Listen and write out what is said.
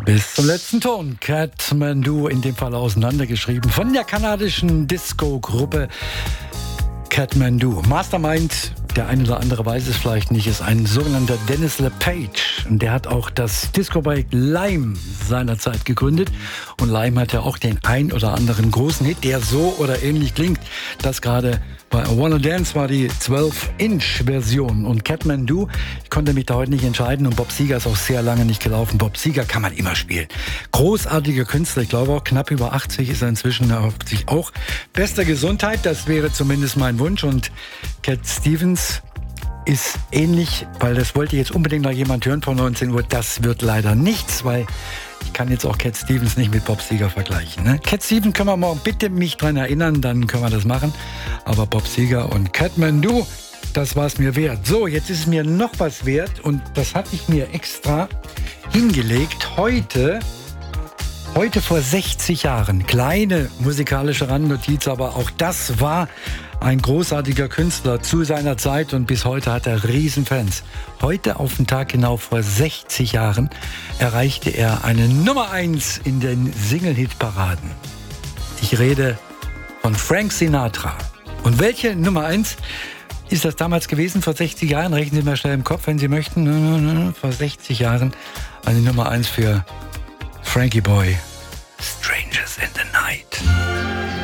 Bis zum letzten Ton. Kathmandu, in dem Fall auseinandergeschrieben von der kanadischen Disco-Gruppe Kathmandu. Mastermind, der eine oder andere weiß es vielleicht nicht, ist ein sogenannter Dennis LePage. Und der hat auch das Disco-Projekt Lime seinerzeit gegründet. Und Lime hat ja auch den ein oder anderen großen Hit, der so oder ähnlich klingt. Das gerade bei I Wanna Dance war die 12-Inch-Version. Und Kathmandu, ich konnte mich da heute nicht entscheiden. Und Bob Seger ist auch sehr lange nicht gelaufen. Bob Seger kann man immer spielen. Großartiger Künstler, ich glaube auch knapp über 80 ist er inzwischen, erhofft sich auch bester Gesundheit. Das wäre zumindest mein Wunsch. Und Cat Stevens ist ähnlich, weil das wollte jetzt unbedingt noch jemand hören vor 19 Uhr. Das wird leider nichts, weil ich kann jetzt auch Cat Stevens nicht mit Bob Seger vergleichen. Ne? Cat Stevens können wir morgen bitte mich dran erinnern, dann können wir das machen. Aber Bob Seger und Kathmandu, das war es mir wert. So, jetzt ist es mir noch was wert und das hatte ich mir extra hingelegt. Heute vor 60 Jahren, kleine musikalische Randnotiz, aber auch das war ein großartiger Künstler zu seiner Zeit und bis heute hat er Riesenfans. Heute auf den Tag genau vor 60 Jahren erreichte er eine Nummer 1 in den Single-Hit-Paraden. Ich rede von Frank Sinatra. Und welche Nummer 1 ist das damals gewesen vor 60 Jahren? Rechnen Sie mal schnell im Kopf, wenn Sie möchten. Vor 60 Jahren eine Nummer 1 für Frankie Boy. Strangers in the Night.